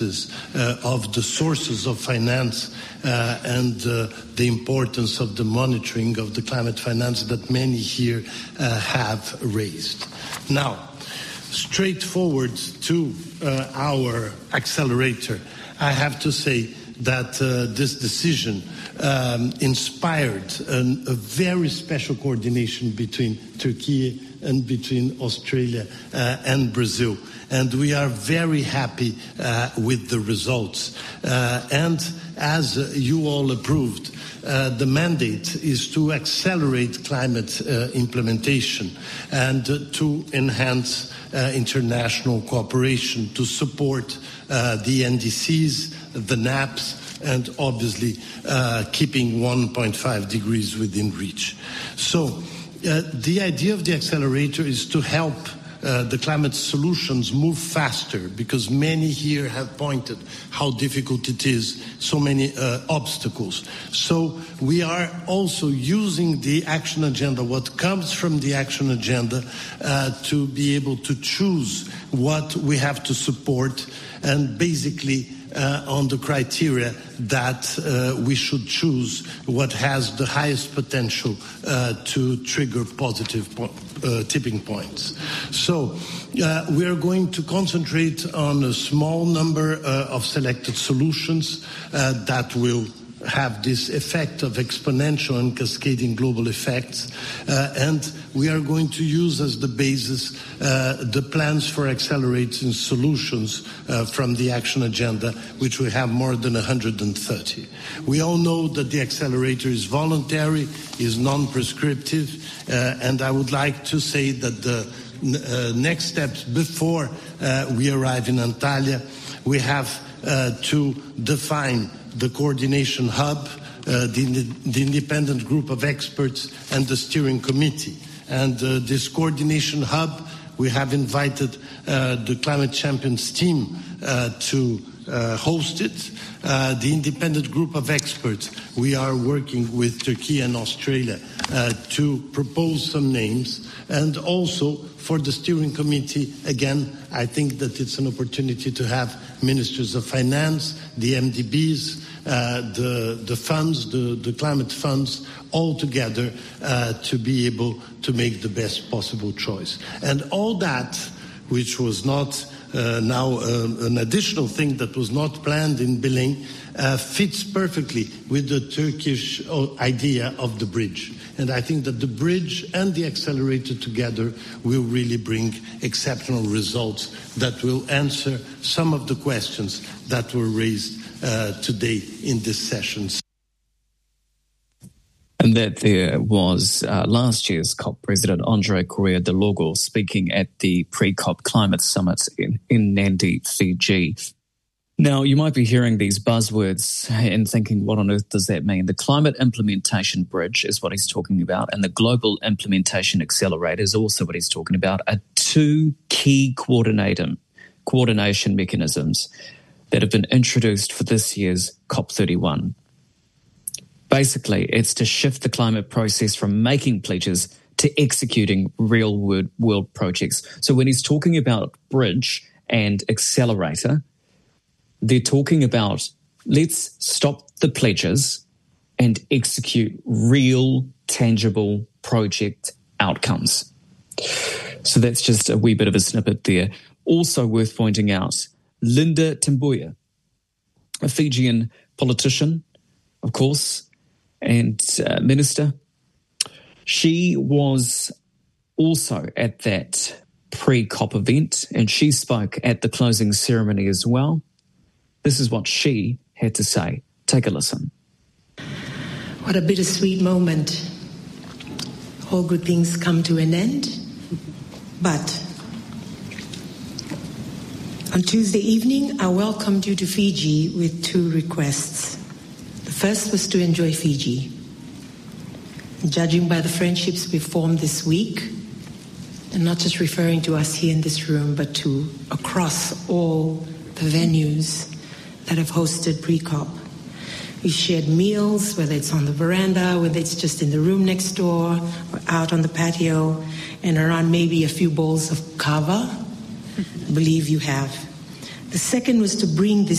of the sources of finance and the importance of the monitoring of the climate finance that many here have raised. Now, straightforward to our accelerator, I have to say that this decision inspired a very special coordination between Turkey and between Australia and Brazil. And we are very happy with the results. And as you all approved, the mandate is to accelerate climate implementation and to enhance international cooperation to support the NDCs, the NAPs, and obviously keeping 1.5 degrees within reach. So the idea of the accelerator is to help the climate solutions move faster, because many here have pointed how difficult it is, so many obstacles. So we are also using the action agenda, what comes from the action agenda, to be able to choose what we have to support, and basically on the criteria that we should choose what has the highest potential to trigger positive tipping points. So we are going to concentrate on a small number of selected solutions that will have this effect of exponential and cascading global effects, and we are going to use as the basis the plans for accelerating solutions from the action agenda, which we have more than 130. We all know that the accelerator is voluntary, is non-prescriptive, and I would like to say that the next steps before we arrive in Antalya, we have to define the coordination hub, the independent group of experts, and the steering committee. And this coordination hub, we have invited the Climate Champions team to host it. The independent group of experts, we are working with Turkey and Australia to propose some names. And also for the steering committee, again, I think that it's an opportunity to have ministers of finance, the MDBs, the funds, the climate funds, all together to be able to make the best possible choice. And all that, which was not now an additional thing that was not planned in Belém, fits perfectly with the Turkish idea of the bridge. And I think that the bridge and the accelerator together will really bring exceptional results that will answer some of the questions that were raised today in this session. And that there was last year's COP President Andre Correa de Logo speaking at the pre-COP Climate Summit in Nadi, Fiji. Now, you might be hearing these buzzwords and thinking, what on earth does that mean? The Climate Implementation Bridge is what he's talking about, and the Global Implementation Accelerator is also what he's talking about, are two key coordination mechanisms that have been introduced for this year's COP31. Basically, it's to shift the climate process from making pledges to executing real-world projects. So when he's talking about bridge and accelerator, they're talking about let's stop the pledges and execute real, tangible project outcomes. So that's just a wee bit of a snippet there. Also worth pointing out, Linda Timbuya, a Fijian politician, of course, and minister. She was also at that pre-COP event, and she spoke at the closing ceremony as well. This is what she had to say. Take a listen. What a bittersweet moment. All good things come to an end. But on Tuesday evening, I welcomed you to Fiji with two requests. The first was to enjoy Fiji. Judging by the friendships we formed this week, and not just referring to us here in this room, but to across all the venues that have hosted pre-COP. We shared meals, whether it's on the veranda, whether it's just in the room next door, or out on the patio, and around maybe a few bowls of kava. I believe you have. The second was to bring this